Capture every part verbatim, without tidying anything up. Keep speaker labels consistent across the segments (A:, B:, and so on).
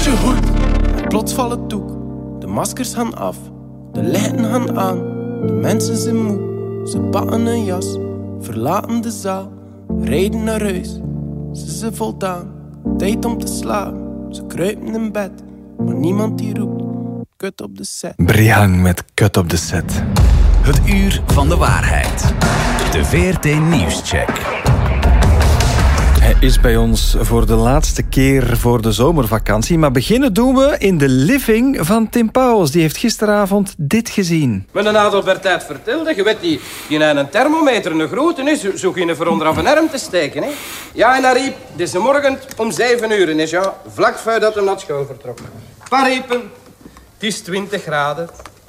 A: Als je hoeit, en plots valt het doek. De maskers gaan af, de lichten gaan aan. De mensen zijn moe, ze pakken een jas. Verlaten de zaal, rijden naar huis. Ze zijn voldaan, tijd om te slapen. Ze kruipen in bed, maar niemand die roept. Kut op de set.
B: Brihang met Kut op de set.
C: Het uur van de waarheid. De V R T Nieuwscheck.
B: Hij is bij ons voor de laatste keer voor de zomervakantie. Maar beginnen doen we in de living van Tim Pauwels. Die heeft gisteravond dit gezien.
D: Met een Adelbert vertelde, je weet, die, die heeft een thermometer, een grote is, zo geen voor onder af een arm te steken. Hè. Ja, en hij riep, deze morgen om zeven uur is, ja, vlak voordat hij naar school vertrok. Paar riepen, het is twintig graden.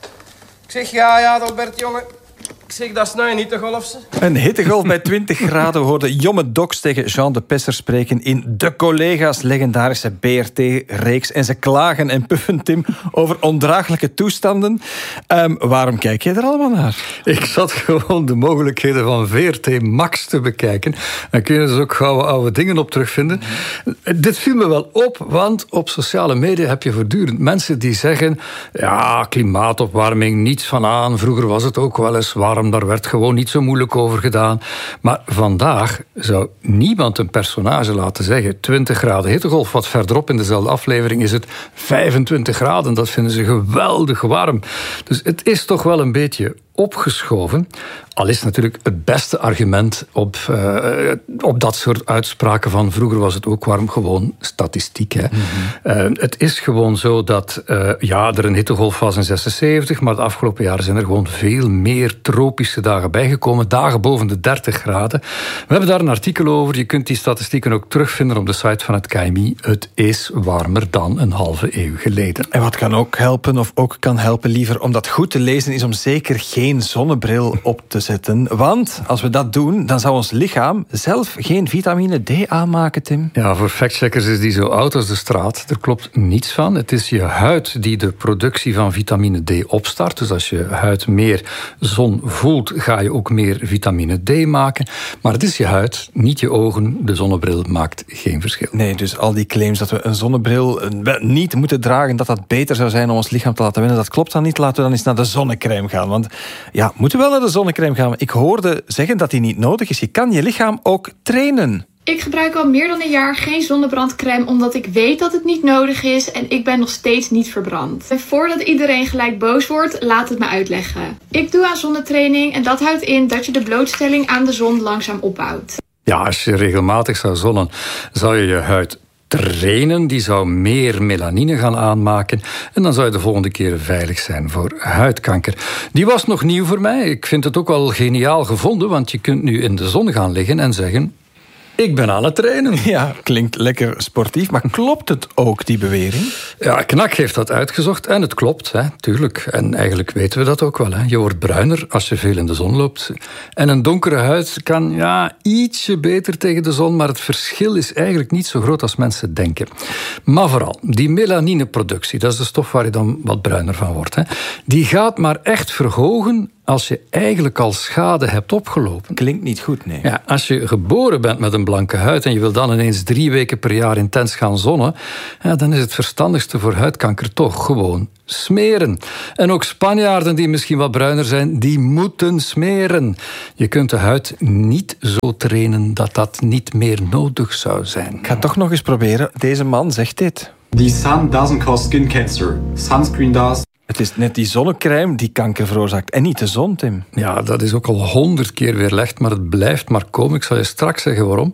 D: Ik zeg, ja, ja, Adelbert, jongen. Ik zeg, dat is nou niet de golfse.
B: Een hittegolf bij twintig graden. We hoorden Jomme Doks tegen Jean de Pesser spreken in De Collega's, legendarische B R T-reeks. En ze klagen en puffen, Tim, over ondraaglijke toestanden. Um, waarom kijk je er allemaal naar?
E: Ik zat gewoon de mogelijkheden van V R T Max te bekijken. Dan kun je dus ook oude, oude dingen op terugvinden. Mm-hmm. Dit viel me wel op, want op sociale media heb je voortdurend mensen die zeggen, ja, klimaatopwarming, niets van aan. Vroeger was het ook wel eens warm. Daar werd gewoon niet zo moeilijk over gedaan. Maar vandaag zou niemand een personage laten zeggen twintig graden hittegolf. Wat verderop in dezelfde aflevering is het vijfentwintig graden. Dat vinden ze geweldig warm. Dus het is toch wel een beetje opgeschoven. Al is natuurlijk het beste argument op, uh, op dat soort uitspraken van vroeger was het ook warm, gewoon statistiek. Hè. Mm-hmm. Uh, het is gewoon zo dat uh, ja, er een hittegolf was in zesenzeventig, maar de afgelopen jaren zijn er gewoon veel meer tropische dagen bijgekomen, dagen boven de dertig graden. We hebben daar een artikel over, je kunt die statistieken ook terugvinden op de site van het K M I. Het is warmer dan een halve eeuw geleden.
B: En wat kan ook helpen, of ook kan helpen liever, om dat goed te lezen, is om zeker geen geen zonnebril op te zetten. Want als we dat doen, dan zou ons lichaam zelf geen vitamine D aanmaken, Tim.
E: Ja, voor factcheckers is die zo oud als de straat. Er klopt niets van. Het is je huid die de productie van vitamine D opstart. Dus als je huid meer zon voelt, ga je ook meer vitamine D maken. Maar het is je huid, niet je ogen. De zonnebril maakt geen verschil.
B: Nee, dus al die claims dat we een zonnebril niet moeten dragen, dat dat beter zou zijn om ons lichaam te laten winnen, dat klopt dan niet. Laten we dan eens naar de zonnecrème gaan. Want ja, moeten we wel naar de zonnecrème gaan. Ik hoorde zeggen dat die niet nodig is. Je kan je lichaam ook trainen.
F: Ik gebruik al meer dan een jaar geen zonnebrandcrème omdat ik weet dat het niet nodig is en ik ben nog steeds niet verbrand. En voordat iedereen gelijk boos wordt, laat het me uitleggen. Ik doe aan zonnetraining en dat houdt in dat je de blootstelling aan de zon langzaam opbouwt.
E: Ja, als je regelmatig zou zonnen, zou je je huid trainen, die zou meer melanine gaan aanmaken en dan zou je de volgende keer veilig zijn voor huidkanker. Die was nog nieuw voor mij. Ik vind het ook wel geniaal gevonden, want je kunt nu in de zon gaan liggen en zeggen, ik ben aan het trainen.
B: Ja, klinkt lekker sportief, maar klopt het ook, die bewering?
E: Ja, Knak heeft dat uitgezocht en het klopt, hè, tuurlijk. En eigenlijk weten we dat ook wel. Hè. Je wordt bruiner als je veel in de zon loopt. En een donkere huid kan ja, ietsje beter tegen de zon, maar het verschil is eigenlijk niet zo groot als mensen denken. Maar vooral, die melanineproductie, dat is de stof waar je dan wat bruiner van wordt, hè, die gaat maar echt verhogen als je eigenlijk al schade hebt opgelopen.
B: Klinkt niet goed, nee.
E: Ja, als je geboren bent met een blanke huid en je wil dan ineens drie weken per jaar intens gaan zonnen, ja, dan is het verstandigste voor huidkanker toch gewoon smeren. En ook Spanjaarden die misschien wat bruiner zijn, die moeten smeren. Je kunt de huid niet zo trainen dat dat niet meer nodig zou zijn.
B: Ik ga het toch nog eens proberen. Deze man zegt dit.
G: The sun doesn't cause skin cancer. Sunscreen does.
B: Het is net die zonnecrème die kanker veroorzaakt en niet de zon, Tim.
E: Ja, dat is ook al honderd keer weerlegd, maar het blijft maar komen. Ik zal je straks zeggen waarom.